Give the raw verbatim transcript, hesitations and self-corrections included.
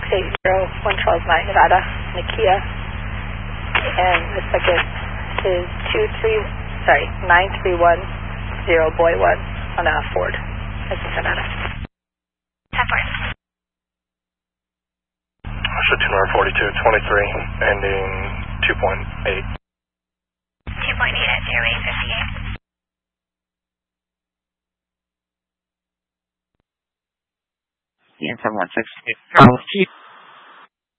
eight zero one one two nine Nevada, Nikia. And the second is two three, sorry, nine three one zero Boy one on a Ford, that's in Nevada. ten four. Russia two forty-two twenty-tee, ending two point eight. two point eight at zero eight fifty-eight. seven one six,